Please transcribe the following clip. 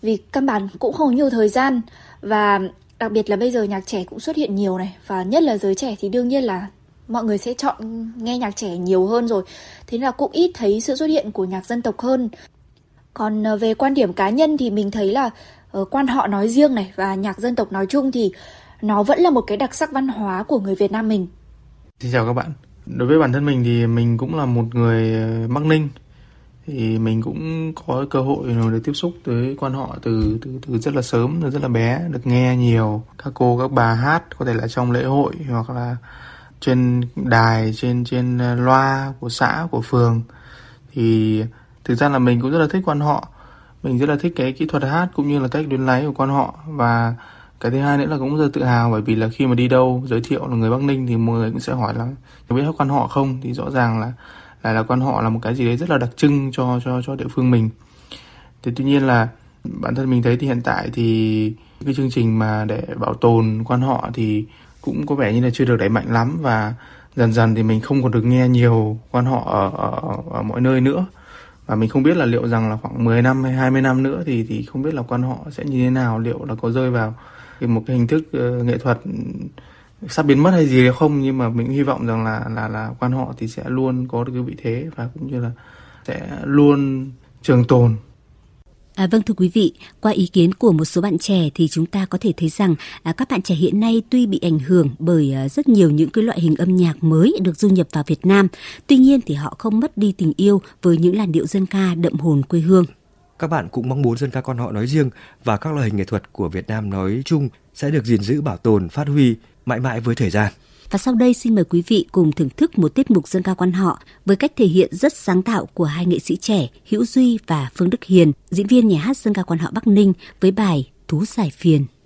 vì căn bản cũng không có nhiều thời gian. Và đặc biệt là bây giờ nhạc trẻ cũng xuất hiện nhiều này, và nhất là giới trẻ thì đương nhiên là mọi người sẽ chọn nghe nhạc trẻ nhiều hơn rồi. Thế là cũng ít thấy sự xuất hiện của nhạc dân tộc hơn. Còn về quan điểm cá nhân thì mình thấy là quan họ nói riêng này và nhạc dân tộc nói chung thì nó vẫn là một cái đặc sắc văn hóa của người Việt Nam mình. Xin chào các bạn. Đối với bản thân mình thì mình cũng là một người Bắc Ninh. Thì mình cũng có cơ hội được tiếp xúc với quan họ từ rất là sớm, từ rất là bé, được nghe nhiều các cô các bà hát, có thể là trong lễ hội hoặc là trên đài, trên loa của xã, của phường. Thì thực ra là mình cũng rất là thích quan họ. Mình rất là thích cái kỹ thuật hát cũng như là cách luyến láy của quan họ. Và cái thứ hai nữa là cũng rất tự hào, bởi vì là khi mà đi đâu giới thiệu là người Bắc Ninh thì mọi người cũng sẽ hỏi là có biết hát quan họ không, thì rõ ràng là quan họ là một cái gì đấy rất là đặc trưng cho địa phương mình. Thì tuy nhiên là bản thân mình thấy thì hiện tại thì cái chương trình mà để bảo tồn quan họ thì cũng có vẻ như là chưa được đẩy mạnh lắm, và dần dần thì mình không còn được nghe nhiều quan họ ở mọi nơi nữa. Và mình không biết là liệu rằng là khoảng 10 năm hay 20 năm nữa thì không biết là quan họ sẽ như thế nào, liệu là có rơi vào một cái hình thức nghệ thuật sắp biến mất hay gì hay không. Nhưng mà mình hy vọng rằng là quan họ thì sẽ luôn có được cái vị thế và cũng như là sẽ luôn trường tồn. Vâng, thưa quý vị, qua ý kiến của một số bạn trẻ thì chúng ta có thể thấy rằng các bạn trẻ hiện nay tuy bị ảnh hưởng bởi rất nhiều những cái loại hình âm nhạc mới được du nhập vào Việt Nam, tuy nhiên thì họ không mất đi tình yêu với những làn điệu dân ca đậm hồn quê hương. Các bạn cũng mong muốn dân ca quan họ nói riêng và các loại hình nghệ thuật của Việt Nam nói chung sẽ được gìn giữ, bảo tồn, phát huy mãi mãi với thời gian. Và sau đây xin mời quý vị cùng thưởng thức một tiết mục dân ca quan họ với cách thể hiện rất sáng tạo của hai nghệ sĩ trẻ Hữu Duy và Phương Đức Hiền, diễn viên nhà hát dân ca quan họ Bắc Ninh với bài Thú Giải Phiền.